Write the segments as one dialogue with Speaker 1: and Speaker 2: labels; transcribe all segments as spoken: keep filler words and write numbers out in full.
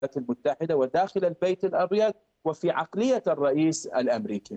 Speaker 1: الولايات المتحدة وداخل البيت الأبيض وفي عقلية الرئيس الأمريكي.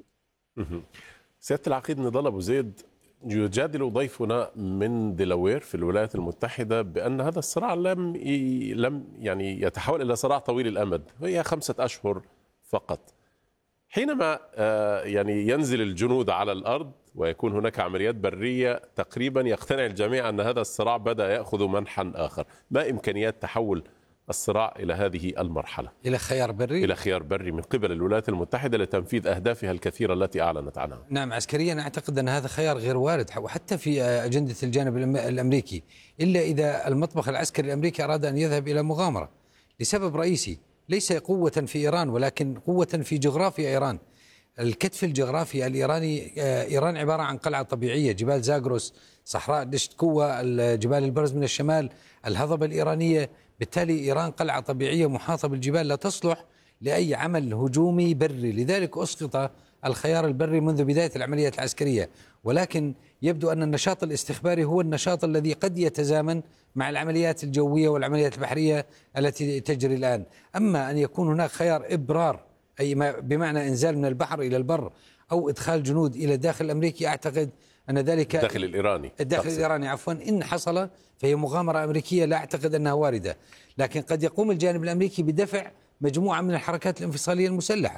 Speaker 2: سيادة العقيد نضال أبو زيد، يجادل ضيفنا من ديلاوير في الولايات المتحدة بأن هذا الصراع لم ي... لم يعني يتحول إلى صراع طويل الأمد، هي خمسة أشهر فقط. حينما يعني ينزل الجنود على الأرض ويكون هناك عمليات برية، تقريبا يقتنع الجميع أن هذا الصراع بدأ يأخذ منحا آخر. ما إمكانيات تحول الصراع إلى هذه المرحلة،
Speaker 3: إلى خيار بري
Speaker 2: إلى خيار بري من قبل الولايات المتحدة لتنفيذ أهدافها الكثيرة التي أعلنت عنها؟
Speaker 3: نعم، عسكريا أعتقد أن هذا خيار غير وارد، وحتى في أجندة الجانب الأمريكي، إلا إذا المطبخ العسكري الأمريكي أراد أن يذهب إلى مغامرة لسبب رئيسي، ليس قوة في إيران ولكن قوة في جغرافيا إيران. الكتف الجغرافي الإيراني، إيران عبارة عن قلعة طبيعية، جبال زاغروس، صحراء دشت كوة، جبال البرز من الشمال، الهضبة الإيرانية. بالتالي إيران قلعة طبيعية محاطة بالجبال، لا تصلح لأي عمل هجومي بري، لذلك أسقط الخيار البري منذ بداية العمليات العسكرية. ولكن يبدو أن النشاط الاستخباري هو النشاط الذي قد يتزامن مع العمليات الجوية والعمليات البحرية التي تجري الآن. أما أن يكون هناك خيار إبرار، أي بمعنى إنزال من البحر إلى البر أو إدخال جنود إلى الداخل الأمريكي، أعتقد أن ذلك
Speaker 2: الداخل الإيراني
Speaker 3: الداخل الإيراني عفوا إن حصل فهي مغامرة أمريكية لا أعتقد أنها واردة. لكن قد يقوم الجانب الأمريكي بدفع مجموعة من الحركات الانفصالية المسلحة،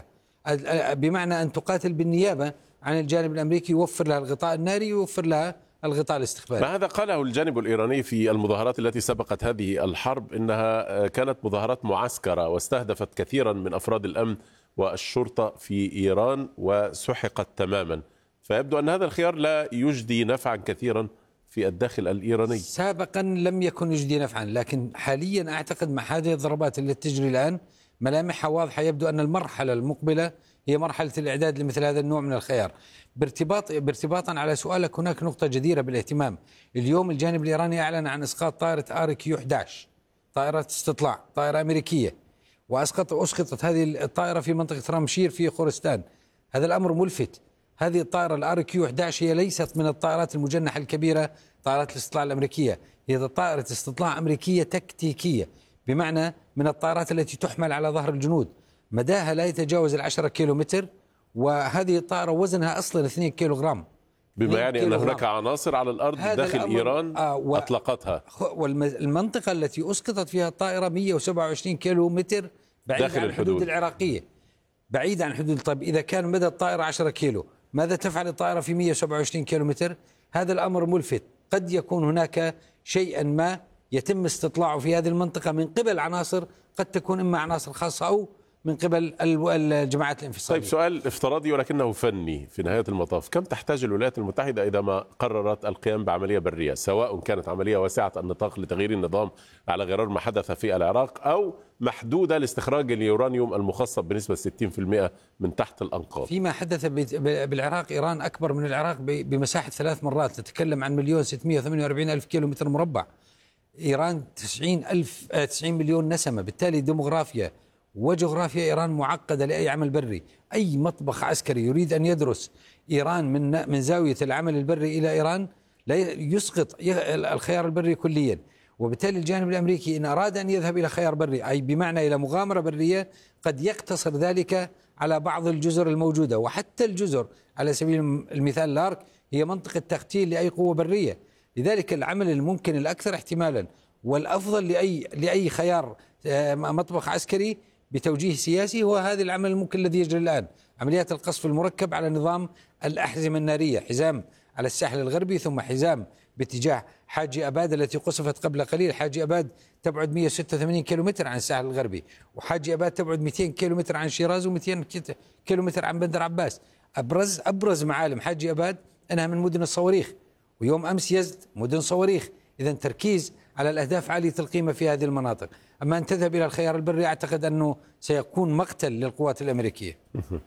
Speaker 3: بمعنى أن تقاتل بالنيابة عن الجانب الأمريكي، يوفر لها الغطاء الناري ويوفر لها الغطاء الاستخباري.
Speaker 2: ما هذا قاله الجانب الإيراني في المظاهرات التي سبقت هذه الحرب، إنها كانت مظاهرات معسكرة واستهدفت كثيرا من أفراد الأمن والشرطة في إيران وسحقت تماما، فيبدو أن هذا الخيار لا يجدي نفعا كثيرا في الداخل الإيراني.
Speaker 3: سابقا لم يكن يجدي نفعا، لكن حاليا أعتقد مع هذه الضربات التي تجري الآن ملامحها واضحة. يبدو أن المرحلة المقبلة هي مرحلة الإعداد لمثل هذا النوع من الخيار. بارتباط بارتباطا على سؤالك، هناك نقطة جديرة بالاهتمام. اليوم الجانب الإيراني أعلن عن إسقاط طائرة آر كيو إحدى عشر، طائرة استطلاع، طائرة أمريكية، وأسقط أسقطت هذه الطائرة في منطقة رامشير في خورستان. هذا الأمر ملفت. هذه الطائرة الآر كيو إحدى عشر هي ليست من الطائرات المجنحة الكبيرة، طائرات الاستطلاع الأمريكية، هي طائرة استطلاع أمريكية تكتيكية، بمعنى من الطائرات التي تحمل على ظهر الجنود، مداها لا يتجاوز العشرة كيلو متر، وهذه الطائرة وزنها أصلا اثنين كيلو غرام،
Speaker 2: بما يعني أن هناك عناصر على الأرض داخل إيران آه و... أطلقتها.
Speaker 3: والمنطقة التي أسقطت فيها الطائرة مئة وسبعة وعشرين كيلو متر بعيد عن الحدود. الحدود العراقية، بعيد عن حدود. طيب إذا كان مدى الطائرة عشرة كيلو، ماذا تفعل الطائرة في مئة وسبعة وعشرين كيلو متر؟ هذا الأمر ملفت. قد يكون هناك شيئا ما يتم استطلاعه في هذه المنطقة من قبل عناصر، قد تكون إما عناصر خاصة أو من قبل الجماعات الانفصالية.
Speaker 2: طيب سؤال افتراضي ولكنه فني في نهاية المطاف، كم تحتاج الولايات المتحدة إذا ما قررت القيام بعملية برية، سواء كانت عملية واسعة النطاق لتغيير النظام على غرار ما حدث في العراق، أو محدودة لاستخراج اليورانيوم المخصب بنسبة ستين بالمئة من تحت الأنقاض؟
Speaker 3: فيما حدث بالعراق، إيران أكبر من العراق بمساحة ثلاث مرات، نتكلم عن مليون ستمئة وثمانية وأربعين ألف كيلو متر مربع. إيران تسعين ألف تسعين مليون نسمة، بالتالي ديموغرافيا وجغرافيا إيران معقدة لأي عمل بري. أي مطبخ عسكري يريد أن يدرس إيران من من زاوية العمل البري إلى إيران لا يسقط الخيار البري كليا. وبالتالي الجانب الأمريكي إن أراد أن يذهب إلى خيار بري، أي بمعنى إلى مغامرة برية، قد يقتصر ذلك على بعض الجزر الموجودة، وحتى الجزر على سبيل المثال لارك هي منطقة تقتيل لأي قوة برية. لذلك العمل الممكن الأكثر احتمالا والأفضل لأي لأي خيار مطبخ عسكري بتوجيه سياسي هو هذا العمل الممكن الذي يجري الآن، عمليات القصف المركب على نظام الأحزمة النارية، حزام على الساحل الغربي، ثم حزام باتجاه حاجي أباد التي قصفت قبل قليل. حاجي أباد تبعد مئة وستة وثمانين كيلومتر عن الساحل الغربي، وحاجي أباد تبعد مئتين كيلومتر عن شيراز ومئتين كيلومتر عن بندر عباس. أبرز أبرز معالم حاجي أباد أنها من مدن الصواريخ، ويوم أمس يزد مدن صواريخ. إذا تركيز على الأهداف عالية القيمة في هذه المناطق. أما أن تذهب إلى الخيار البري أعتقد أنه سيكون مقتل للقوات الأمريكية.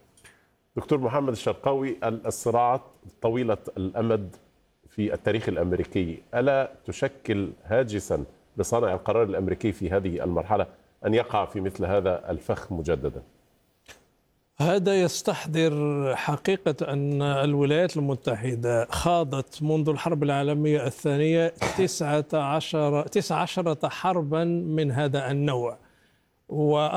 Speaker 2: دكتور محمد الشرقاوي، الصراعات طويلة الأمد في التاريخ الأمريكي ألا تشكل هاجسا لصانع القرار الأمريكي في هذه المرحلة أن يقع في مثل هذا الفخ مجددا؟
Speaker 4: هذا يستحضر حقيقة أن الولايات المتحدة خاضت منذ الحرب العالمية الثانية تسعة عشر تسعة عشرة حربا من هذا النوع، و